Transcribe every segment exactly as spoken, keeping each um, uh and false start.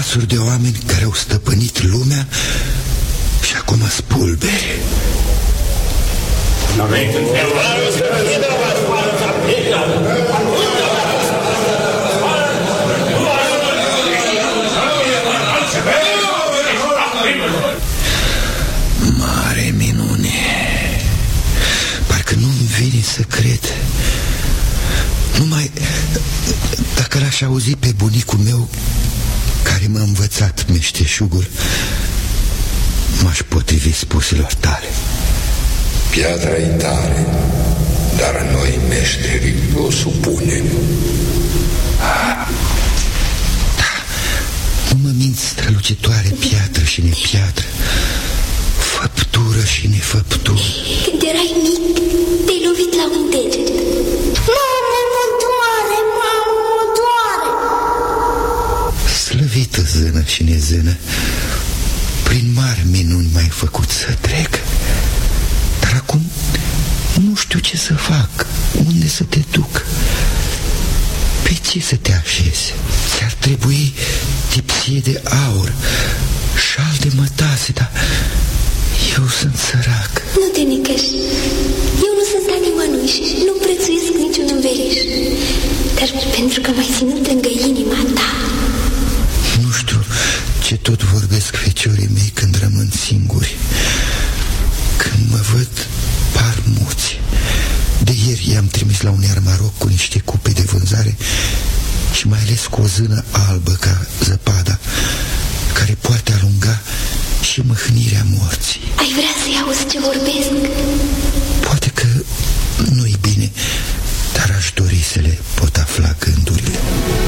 Ceasuri de oameni care au stăpânit lumea și acum spulbere. Mare minune. Parcă nu-mi vine să cred. Numai dacă l-aș auzi pe bunicul meu, care m-a învățat meșteșugul, m-aș potrivi spuselor tale. Piatra-i tare, dar noi meșterii o supunem. Da, nu mă minți, strălucitoare piatră și nepiatră, făptură și nefăptură. Când erai mic, te-ai lovit la un deget. Mame, mă doare, mamă, mă doare. Slăvită zână și nezână, prin mari minuni m-ai făcut să trec. Dar acum nu știu ce să fac, unde să te duc, pe ce să te așezi. Ți-ar trebui tipsie de aur, șal de mătase, dar eu sunt sărac. Nu te nicăși, eu nu sunt a nimănui și nu prețuiesc niciun înveliș. Dar pentru că m-ai ținut lângă inima ta. Nu știu ce tot vorbesc feciorii mei când rămân singuri. Când mă văd, par muți. De ieri i-am trimis la un iarmaroc cu niște cupe de vânzare și mai ales cu o zână albă ca zăpada, care poate alunga și mâhnirea morții. Ai vrea să-i auzi ce vorbesc? Poate că nu-i bine, dar aș dori să le pot afla gândurile.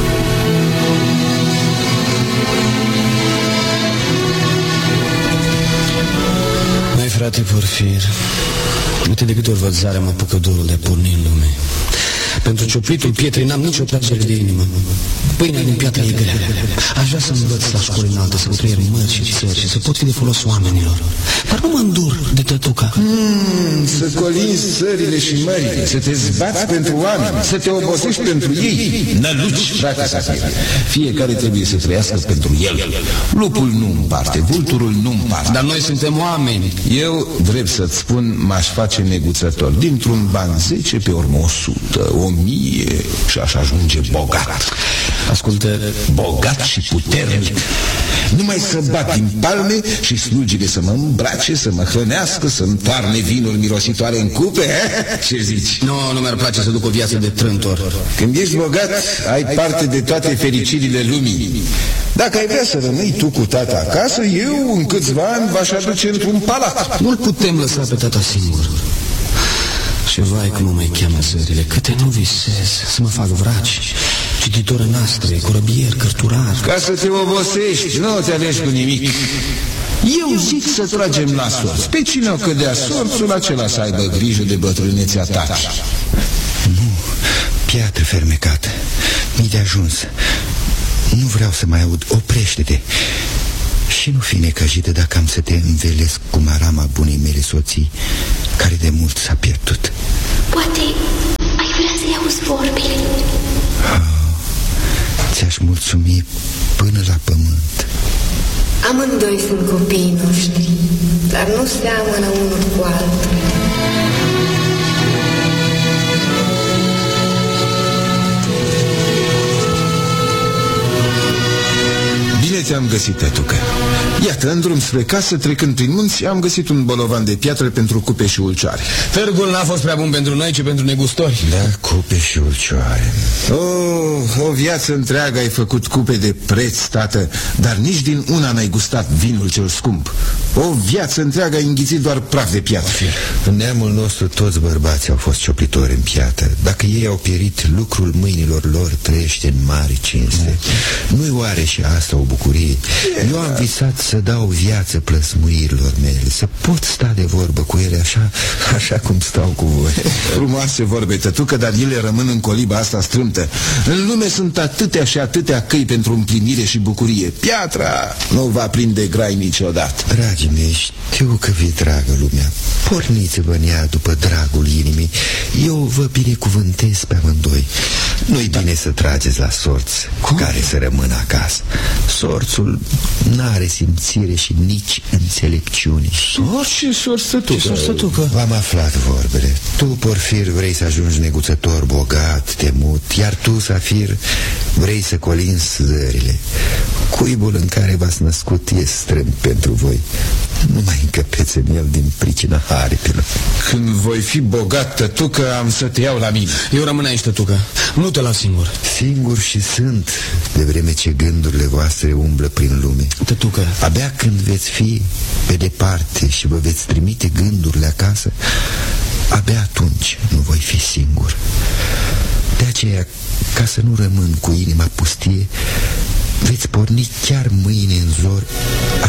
Mai frate Porfir, uite de câte ori văd zarea mă apucă dorul de a porni în lume. Pentru cioplitul pietrei n-am nicio plăcere de inimă. Pâinea din piatră e grea. Aș vrea să învăț la școală înaltă, să creier mări și țări și să pot fi de folos oamenilor. Dar nu mă îndur de tătuca. Hmm, să colinzi țările și mările, să te zbați pentru oameni, să te obosești pentru ei. Năluci, frate Safir. Fiecare trebuie să trăiască pentru el. Lupul nu împarte, vulturul nu împarte. Dar noi suntem oameni. Eu, drept să-ți spun, m-aș face neguțător. Dintr-un ban zece, pe urmă o sută, o mie și aș ajunge bogat. Ascultă, bogat și puternic. Numai să bat din palme și slugile să mă îmbrace, să mă hrănească, să-mi toarne vinuri mirositoare în cupe. Ce zici? Nu, nu mi-ar place să duc o viață de trântor. Când ești bogat, ai parte de toate fericirile lumii. Dacă ai vrea să rămâi tu cu tata acasă, eu în câțiva ani v-aș aduce într-un palat. Nu-l putem lăsa pe tata singur. Și vai cum mă mai cheamă zările, câte nu visez să mă fac vraci, cititoră noastră, corăbier, cărturar. Ca să te obosești, nu te alegi cu nimic. Eu zic să tragem la sorți. Pe cine o cădea sorțul, acela să aibă grijă de bătrânețea ta. Nu, piatră fermecată, mi de ajuns. Nu vreau să mai aud, oprește-te. Și nu fi necăjită dacă am să te învelesc cu marama bunei mele soții, care de mult s-a pierdut. Poate ai vrea să-i auzi vorbile. Oh, ți-aș mulțumi până la pământ. Amândoi sunt copiii noștri, dar nu seamănă unul cu altul. Bine te-am găsit, tătucă. Iată, în drum spre casă, trecând prin munți, am găsit un bolovan de piatră pentru cupe și ulcioare. Târgul n-a fost prea bun pentru noi, ci pentru negustori. Da, cupe și ulcioare. Oh, o viață întreagă ai făcut cupe de preț, tată, dar nici din una n-ai gustat vinul cel scump. O viață întreagă ai înghițit doar praf de piatră. În neamul nostru toți bărbații au fost cioplitori în piatră. Dacă ei au pierit, lucrul mâinilor lor trăiește în mare cinste. Nu-i oare și asta o bucurie? Eu am visat să dau viață plăsmuirilor mele, să pot sta de vorbă cu ele așa, așa cum stau cu voi. Frumoase vorbe, tătucă, dar ele rămân în coliba asta strâmtă. În lume sunt atâtea și atâtea căi pentru împlinire și bucurie. Piatra nu va prinde grai niciodată. Dragii mei, știu că vi dragă lumea. Porniți-vă în ea după dragul inimii. Eu vă binecuvântez pe amândoi. Nu-i da. bine să trageți la sorți Cum? care să rămână acasă. Sorțul n-are simțire și nici înțelepciune. Sorț și sorț tătucă. V-am aflat vorbele. Tu, Porfir, vrei să ajungi neguțător bogat, temut, iar tu, Safir, vrei să colinzi zările. Cuibul în care v-ați născut e strâmb pentru voi. Nu mai încăpeți în el din pricina aripilor. Când voi fi bogat, tătucă, am să te iau la mine. Eu rămân aici, tătucă. Nu te las singur. Singur și sunt, de vreme ce gândurile voastre umblă prin lume. Tătucă, abia când veți fi pe departe și vă veți trimite gândurile acasă, abia atunci nu voi fi singur. De aceea, ca să nu rămân cu inima pustie, veți porni chiar mâine în zor,